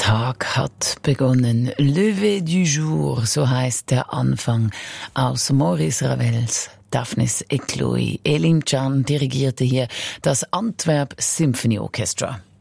Tag hat begonnen. Lever du jour, so heißt der Anfang. Aus Maurice Ravels Daphnis et Chloe. Elim Can dirigierte hier das Antwerp Symphony Orchestra.